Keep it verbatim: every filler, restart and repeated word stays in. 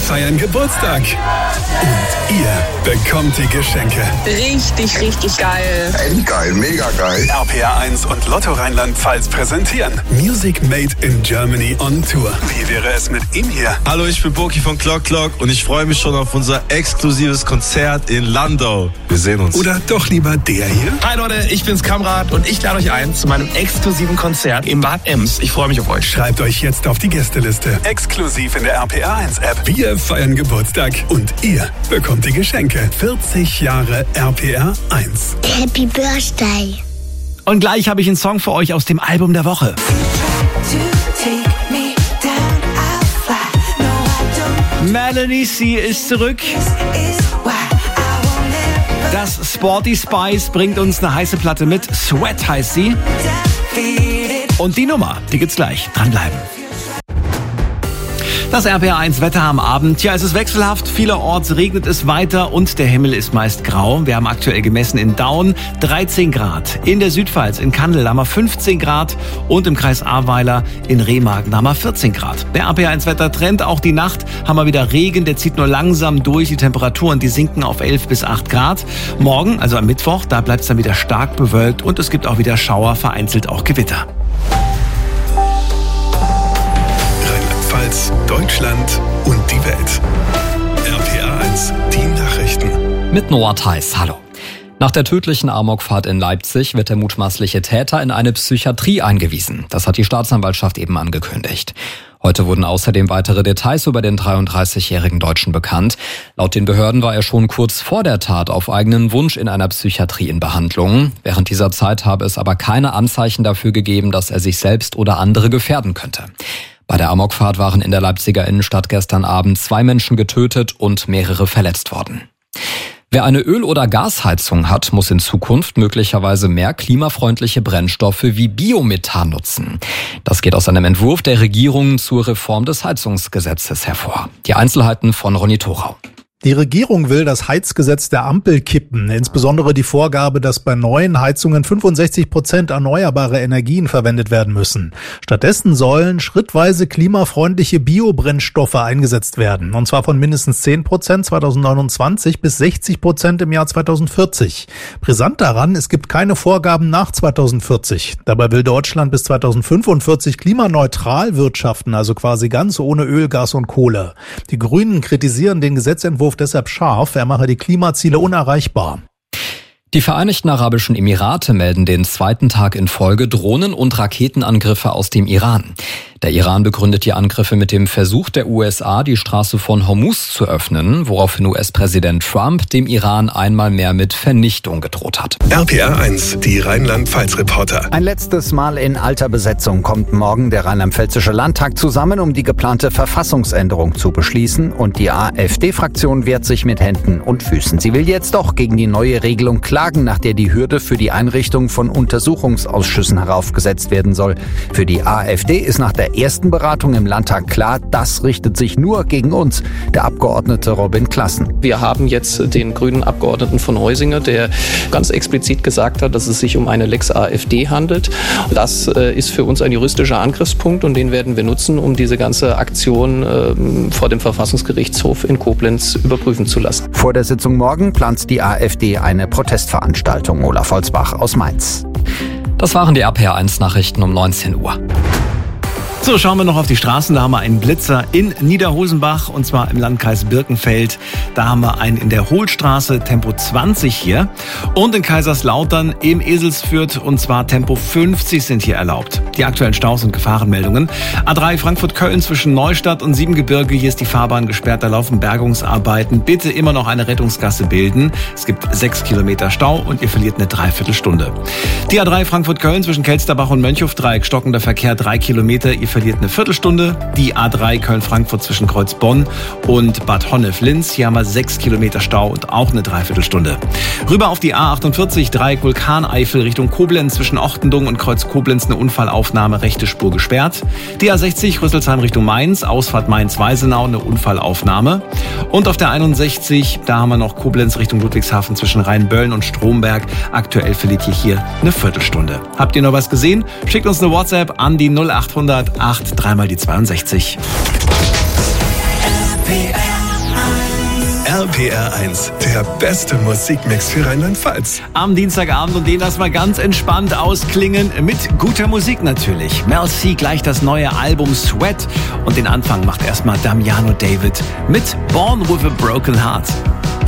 feiern Geburtstag. Und ihr bekommt die Geschenke. Richtig, richtig geil. Echt geil, mega geil. R P R eins und Lotto Rheinland-Pfalz präsentieren Music Made in Germany on Tour. Wie wäre es mit ihm hier? Hallo, ich bin Boki von Clock Clock und ich freue mich schon auf unser exklusives Konzert in Landau. Wir sehen uns. Oder doch lieber der hier? Hi Leute, ich bin's Kamrat und ich lade euch ein zu meinem exklusiven Konzert im Bad Ems. Ich freue mich auf euch. Schreibt euch jetzt auf die Gästeliste. Exklusiv in der R P R eins App. Wir feiern Geburtstag und ihr bekommt die Geschenke. vierzig Jahre R P R eins. Happy Birthday. Und gleich habe ich einen Song für euch aus dem Album der Woche. Melanie C. ist zurück. Das Sporty Spice bringt uns eine heiße Platte mit. Sweat heißt sie. Und die Nummer, die gibt's gleich. Dranbleiben. Das R P R eins Wetter am Abend. Ja, es ist wechselhaft. Vielerorts regnet es weiter und der Himmel ist meist grau. Wir haben aktuell gemessen in Daun dreizehn Grad. In der Südpfalz, in Kandel haben wir fünfzehn Grad und im Kreis Ahrweiler in Remagen haben wir vierzehn Grad. Der R P R eins Wettertrend, auch die Nacht haben wir wieder Regen. Der zieht nur langsam durch. Die Temperaturen, die sinken auf elf bis acht Grad. Morgen, also am Mittwoch, da bleibt es dann wieder stark bewölkt und es gibt auch wieder Schauer, vereinzelt auch Gewitter. Deutschland und die Welt. R P R eins, die Nachrichten. Mit Noah Theis, hallo. Nach der tödlichen Amokfahrt in Leipzig wird der mutmaßliche Täter in eine Psychiatrie eingewiesen. Das hat die Staatsanwaltschaft eben angekündigt. Heute wurden außerdem weitere Details über den dreiunddreißigjährigen Deutschen bekannt. Laut den Behörden war er schon kurz vor der Tat auf eigenen Wunsch in einer Psychiatrie in Behandlung. Während dieser Zeit habe es aber keine Anzeichen dafür gegeben, dass er sich selbst oder andere gefährden könnte. Bei der Amokfahrt waren in der Leipziger Innenstadt gestern Abend zwei Menschen getötet und mehrere verletzt worden. Wer eine Öl- oder Gasheizung hat, muss in Zukunft möglicherweise mehr klimafreundliche Brennstoffe wie Biomethan nutzen. Das geht aus einem Entwurf der Regierung zur Reform des Heizungsgesetzes hervor. Die Einzelheiten von Ronny Thorau. Die Regierung will das Heizgesetz der Ampel kippen, insbesondere die Vorgabe, dass bei neuen Heizungen fünfundsechzig Prozent erneuerbare Energien verwendet werden müssen. Stattdessen sollen schrittweise klimafreundliche Biobrennstoffe eingesetzt werden, und zwar von mindestens zehn Prozent zweitausendneunundzwanzig bis sechzig Prozent im Jahr zweitausendvierzig. Brisant daran, es gibt keine Vorgaben nach zweitausendvierzig. Dabei will Deutschland bis zweitausendfünfundvierzig klimaneutral wirtschaften, also quasi ganz ohne Öl, Gas und Kohle. Die Grünen kritisieren den Gesetzentwurf deshalb scharf, er mache die Klimaziele unerreichbar. Die Vereinigten Arabischen Emirate melden den zweiten Tag in Folge Drohnen- und Raketenangriffe aus dem Iran. Der Iran begründet die Angriffe mit dem Versuch der U S A, die Straße von Hormuz zu öffnen, woraufhin U S-Präsident Trump dem Iran einmal mehr mit Vernichtung gedroht hat. R P R eins, die Rheinland-Pfalz-Reporter. Ein letztes Mal in alter Besetzung kommt morgen der Rheinland-Pfälzische Landtag zusammen, um die geplante Verfassungsänderung zu beschließen. Und die AfD-Fraktion wehrt sich mit Händen und Füßen. Sie will jetzt doch gegen die neue Regelung klagen, nach der die Hürde für die Einrichtung von Untersuchungsausschüssen heraufgesetzt werden soll. Für die AfD ist nach der ersten Beratung im Landtag klar, das richtet sich nur gegen uns, der Abgeordnete Robin Klassen. Wir haben jetzt den grünen Abgeordneten von Heusinger, der ganz explizit gesagt hat, dass es sich um eine Lex AfD handelt. Das äh, ist für uns ein juristischer Angriffspunkt und den werden wir nutzen, um diese ganze Aktion äh, vor dem Verfassungsgerichtshof in Koblenz überprüfen zu lassen. Vor der Sitzung morgen plant die AfD eine Protestveranstaltung. Olaf Holzbach aus Mainz. Das waren die R P R eins Nachrichten um neunzehn Uhr. So, schauen wir noch auf die Straßen. Da haben wir einen Blitzer in Niederhosenbach und zwar im Landkreis Birkenfeld. Da haben wir einen in der Hohlstraße, Tempo zwanzig hier. Und in Kaiserslautern im Eselsfürth und zwar Tempo fünfzig sind hier erlaubt. Die aktuellen Staus und Gefahrenmeldungen. A drei Frankfurt-Köln zwischen Neustadt und Siebengebirge. Hier ist die Fahrbahn gesperrt, da laufen Bergungsarbeiten. Bitte immer noch eine Rettungsgasse bilden. Es gibt sechs Kilometer Stau und ihr verliert eine Dreiviertelstunde. Die A drei Frankfurt-Köln zwischen Kelsterbach und Mönchhofdreieck, stockender Verkehr drei Kilometer. Ihr verliert eine Viertelstunde. Die A drei Köln-Frankfurt zwischen Kreuzbonn und Bad Honnef-Linz. Hier haben wir sechs Kilometer Stau und auch eine Dreiviertelstunde. Rüber auf die A achtundvierzig, Dreieck Vulkaneifel Richtung Koblenz zwischen Ochtendung und Kreuz Koblenz eine Unfallaufnahme, rechte Spur gesperrt. Die A sechzig Rüsselsheim Richtung Mainz, Ausfahrt Mainz-Weisenau, eine Unfallaufnahme. Und auf der einundsechzig, da haben wir noch Koblenz Richtung Ludwigshafen zwischen Rheinböllen und Stromberg. Aktuell verliert ihr hier eine Viertelstunde. Habt ihr noch was gesehen? Schickt uns eine WhatsApp an die null achthundert acht dreimal die zweiundsechzig. R P R R P R eins, der beste Musikmix für Rheinland-Pfalz. Am Dienstagabend und den lassen wir ganz entspannt ausklingen mit guter Musik natürlich. Mel C gleich das neue Album Sweat und den Anfang macht erstmal Damiano David mit Born with a Broken Heart.